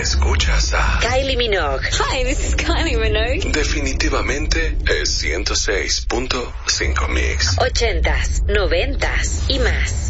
Escuchas a Kylie Minogue. Hi, this is Kylie Minogue. Definitivamente es 106.5 Mix. 80s, 90s y más.